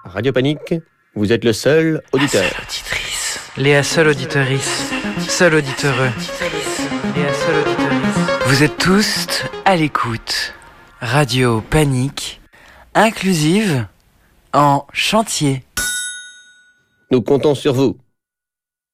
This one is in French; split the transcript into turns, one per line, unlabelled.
Radio Panique, vous êtes le seul auditeur.
Léa seule auditorice. Seul auditoreux. Léa seule auditorice. Vous êtes tous à l'écoute. Radio Panique, inclusive en chantier.
Nous comptons sur vous.